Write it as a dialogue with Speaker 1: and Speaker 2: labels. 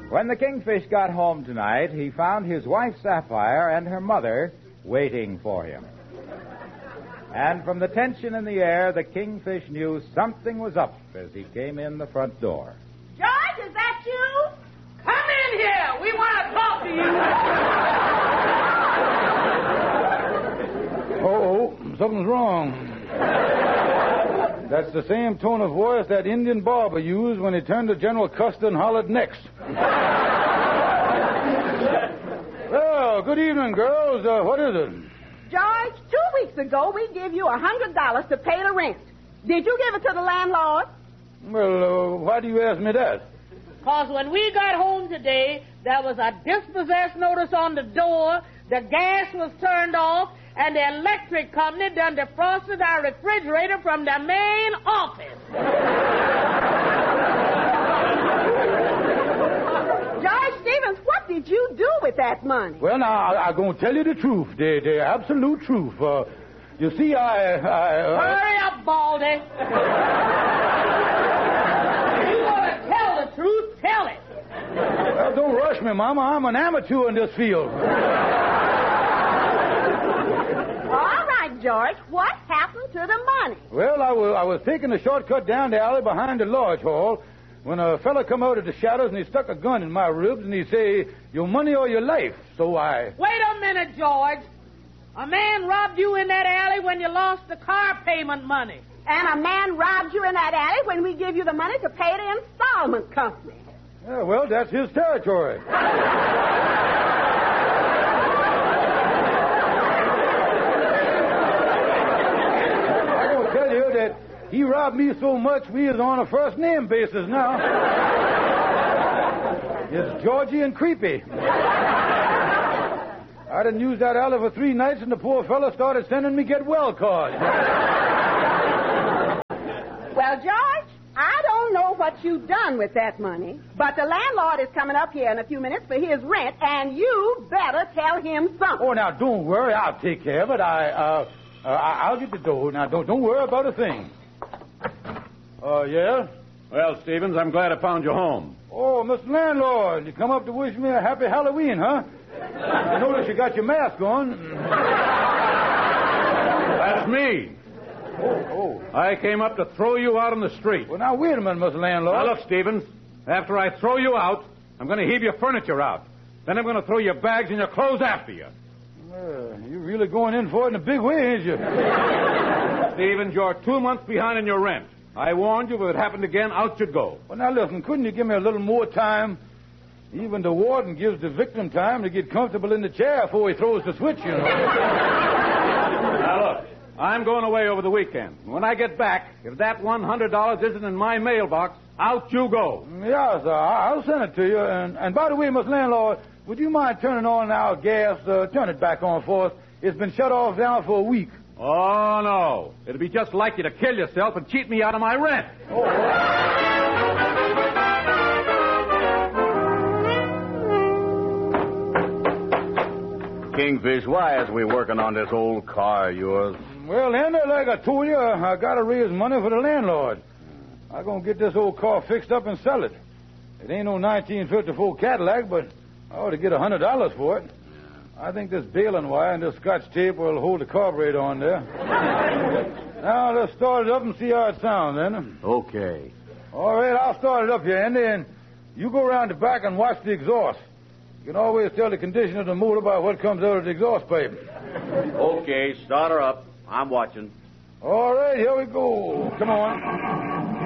Speaker 1: When the Kingfish got home tonight, he found his wife Sapphire and her mother waiting for him. And from the tension in the air, the Kingfish knew something was up as he came in the front door.
Speaker 2: George, is that you? Come in here. We want to talk to you.
Speaker 3: Oh, something's wrong. That's the same tone of voice that Indian barber used when he turned to General Custer and hollered next. Well, good evening, girls. What is it?
Speaker 2: George, 2 weeks ago, we gave you $100 to pay the rent. Did you give it to the landlord?
Speaker 3: Well, why do you ask me that?
Speaker 4: Because when we got home today, there was a dispossessed notice on the door, the gas was turned off, and the electric company done defrosted our refrigerator from the main office.
Speaker 2: George Stevens, what did you do with that money?
Speaker 3: Well, now, I'm going to tell you the truth, the absolute truth. You see,
Speaker 4: Hurry up, Baldy. If you want to tell the truth, tell it.
Speaker 3: Well, don't rush me, Mama. I'm an amateur in this field.
Speaker 2: All right, George, what happened to the money?
Speaker 3: Well, I was taking a shortcut down the alley behind the lodge hall when a fella come out of the shadows and he stuck a gun in my ribs and he say, your money or your life. So I...
Speaker 4: Wait a minute, George. A man robbed you in that alley when you lost the car payment money.
Speaker 2: And a man robbed you in that alley when we give you the money to pay the installment company.
Speaker 3: Yeah, well, that's his territory. I'm going to tell you that he robbed me so much we is on a first-name basis now. It's Georgie and Creepy. I done used that alley for 3 nights, and the poor fella started sending me get-well cards.
Speaker 2: Well, George, I don't know what you've done with that money, but the landlord is coming up here in a few minutes for his rent, and you better tell him something.
Speaker 3: Oh, now, don't worry. I'll take care of it. I'll get the dough. Now, don't worry about a thing. Yeah?
Speaker 5: Well, Stevens, I'm glad I found you home.
Speaker 3: Oh, Mr. Landlord, you come up to wish me a happy Halloween, huh? I notice you got your mask on.
Speaker 5: That's me.
Speaker 3: Oh.
Speaker 5: I came up to throw you out on the street.
Speaker 3: Well, now, wait a minute, Mr. Landlord.
Speaker 5: Now, look, Stevens, after I throw you out, I'm going to heave your furniture out. Then I'm going to throw your bags and your clothes after you.
Speaker 3: You're really going in for it in a big way, ain't you?
Speaker 5: Stevens, you're 2 months behind in your rent. I warned you, if it happened again, out you'd go.
Speaker 3: Well, now, listen, couldn't you give me a little more time? Even the warden gives the victim time to get comfortable in the chair before he throws the switch, you know.
Speaker 5: Now, look, I'm going away over the weekend. When I get back, if that $100 isn't in my mailbox, out you go.
Speaker 3: Yeah, sir, I'll send it to you. And by the way, Mr. Landlord, would you mind turning on our gas? Turn it back on for us. It's been shut off down for a week.
Speaker 5: Oh, no. It'd be just like you to kill yourself and cheat me out of my rent.
Speaker 6: Kingfish, why is we working on this old car of yours?
Speaker 3: Well, Andy, like I told you, I got to raise money for the landlord. I'm going to get this old car fixed up and sell it. It ain't no 1954 Cadillac, but I ought to get $100 for it. I think this baling wire and this Scotch tape will hold the carburetor on there. Now, let's start it up and see how it sounds, then.
Speaker 6: Okay.
Speaker 3: All right, I'll start it up here, Andy, and you go around the back and watch the exhaust. You can always tell the condition of the motor by what comes out of the exhaust pipe.
Speaker 6: Okay, start her up. I'm watching.
Speaker 3: All right, here we go. Come on.